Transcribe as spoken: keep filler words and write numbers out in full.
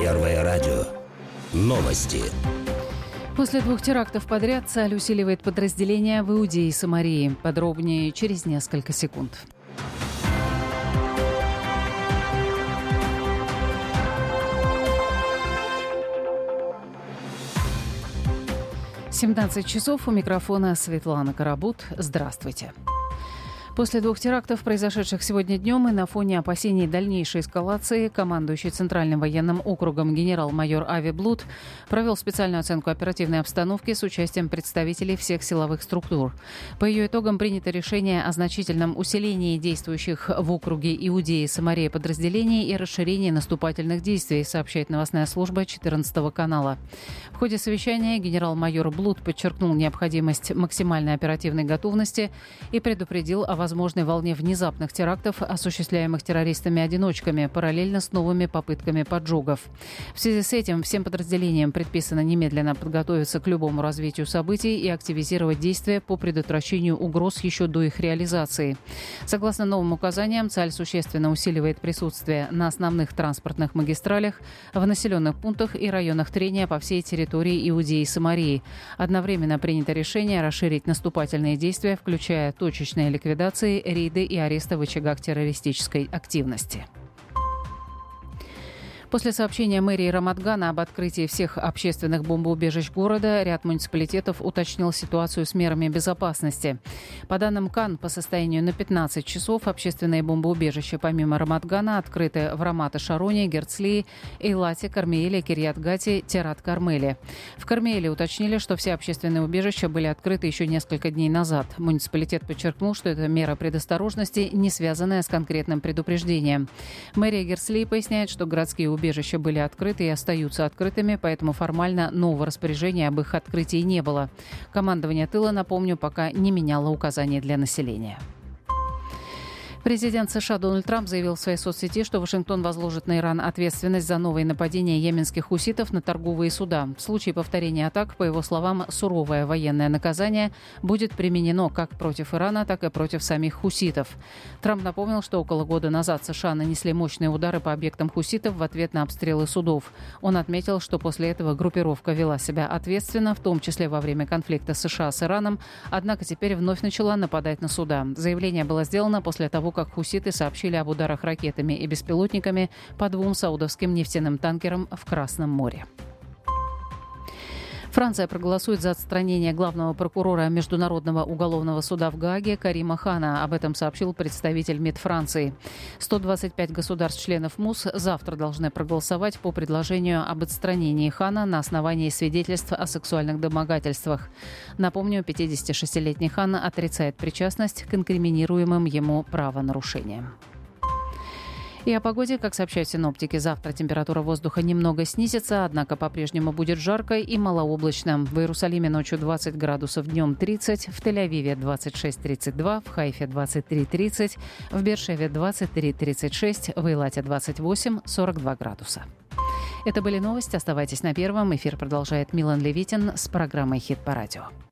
Первое радио. Новости. После двух терактов подряд Цаль усиливает подразделения в Иудее и Самарии. Подробнее через несколько секунд. семнадцать часов, у микрофона Светлана Карабут. Здравствуйте. После двух терактов, произошедших сегодня днем, и на фоне опасений дальнейшей эскалации, командующий Центральным военным округом генерал-майор Ави Блуд провел специальную оценку оперативной обстановки с участием представителей всех силовых структур. По ее итогам принято решение о значительном усилении действующих в округе Иудеи и Самарии подразделений и расширении наступательных действий, сообщает новостная служба четырнадцатого канала. В ходе совещания генерал-майор Блуд подчеркнул необходимость максимальной оперативной готовности и предупредил о возможной волне внезапных терактов, осуществляемых террористами-одиночками, параллельно с новыми попытками поджогов. В связи с этим всем подразделениям предписано немедленно подготовиться к любому развитию событий и активизировать действия по предотвращению угроз еще до их реализации. Согласно новым указаниям, Цаль существенно усиливает присутствие на основных транспортных магистралях, в населенных пунктах и районах трения по всей территории Иудеи и Самарии. Одновременно принято решение расширить наступательные действия, включая точечные ликвидации, рейды и аресты в очагах террористической активности. После сообщения мэрии Рамат-Гана об открытии всех общественных бомбоубежищ города, ряд муниципалитетов уточнил ситуацию с мерами безопасности. По данным КАН, по состоянию на пятнадцать часов общественные бомбоубежища помимо Рамат-Гана открыты в Рамат-Шароне, Герцлии, Эйлате, Кармиэле, Кирьят-Гате, Терат-Кармеле. В Кармиэле уточнили, что все общественные убежища были открыты еще несколько дней назад. Муниципалитет подчеркнул, что это мера предосторожности, не связанная с конкретным предупреждением. Мэрия Герцлии поясняет, что городские убежища Убежища были открыты и остаются открытыми, поэтому формально нового распоряжения об их открытии не было. Командование тыла, напомню, пока не меняло указания для населения. Президент США Дональд Трамп заявил в своей соцсети, что Вашингтон возложит на Иран ответственность за новые нападения йеменских хуситов на торговые суда. В случае повторения атак, по его словам, суровое военное наказание будет применено как против Ирана, так и против самих хуситов. Трамп напомнил, что около года назад США нанесли мощные удары по объектам хуситов в ответ на обстрелы судов. Он отметил, что после этого группировка вела себя ответственно, в том числе во время конфликта США с Ираном, однако теперь вновь начала нападать на суда. Заявление было сделано после того, как хуситы сообщили об ударах ракетами и беспилотниками по двум саудовским нефтяным танкерам в Красном море. Франция проголосует за отстранение главного прокурора Международного уголовного суда в Гааге Карима Хана. Об этом сообщил представитель МИД Франции. сто двадцать пять государств-членов МУС завтра должны проголосовать по предложению об отстранении Хана на основании свидетельств о сексуальных домогательствах. Напомню, пятидесятишестилетний Хан отрицает причастность к инкриминируемым ему правонарушениям. И о погоде, как сообщают синоптики, завтра температура воздуха немного снизится, однако по-прежнему будет жарко и малооблачно. В Иерусалиме ночью двадцать градусов, днем тридцать, в Тель-Авиве двадцать шесть - тридцать два, в Хайфе двадцать три - тридцать, в Бершеве двадцать три - тридцать шесть, в Эйлате двадцать восемь - сорок два градуса. Это были новости. Оставайтесь на Первом. Эфир продолжает Милан Левитин с программой «Хит по радио».